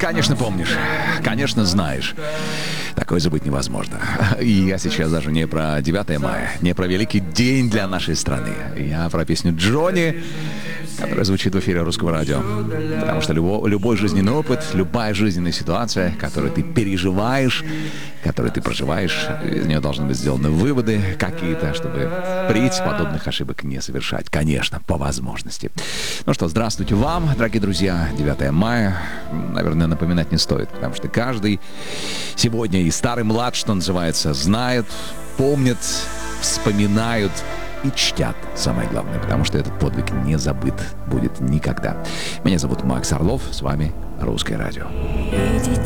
Конечно, помнишь. Конечно, знаешь. Такое забыть невозможно. И я сейчас даже не про 9 мая, не про великий день для нашей страны. Я про песню Джонни, которая звучит в эфире Русского радио. Потому что любой жизненный опыт, любая жизненная ситуация, которую ты переживаешь, которую ты проживаешь, из нее должны быть сделаны выводы какие-то, чтобы впредь подобных ошибок не совершать. Конечно, по возможности. Ну что, здравствуйте вам, дорогие друзья. 9 мая, наверное, напоминать не стоит, потому что каждый сегодня и старый, млад, что называется, знает, помнит, вспоминают и чтят, самое главное, потому что этот подвиг не забыт будет никогда. Меня зовут Макс Орлов, с вами Русское радио.